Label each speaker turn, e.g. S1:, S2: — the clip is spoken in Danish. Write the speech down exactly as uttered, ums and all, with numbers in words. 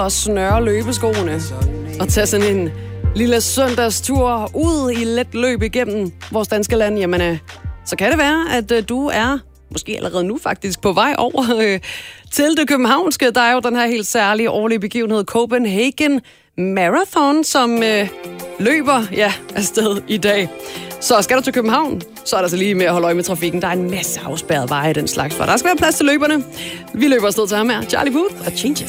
S1: og snøre løbeskoene og tage sådan en lille søndagstur ud i let løb igennem vores danske land, jamen øh, så kan det være, at øh, du er måske allerede nu faktisk på vej over øh, til det københavnske. Der er jo den her helt særlige årlige begivenhed Copenhagen Marathon, som øh, løber ja, afsted i dag. Så skal du til København, så er der så lige med at holde øje med trafikken. Der er en masse afspærrede veje i den slags, for der skal være plads til løberne. Vi løber afsted til ham her, Charlie Puth og Changes.